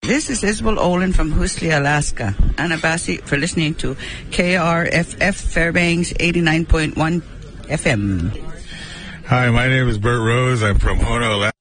This is Isabel Olin from Hoosley, Alaska. Anna Bassi for listening to KRFF Fairbanks 89.1 FM. Hi, my name is Bert Rose. I'm from Hono, Alaska.